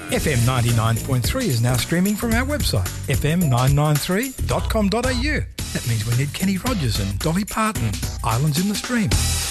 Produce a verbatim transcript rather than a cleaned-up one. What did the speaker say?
F M ninety-nine point three is now streaming from our website, f m nine nine three dot com dot a u. That means we need Kenny Rogers and Dolly Parton, Islands in the Stream.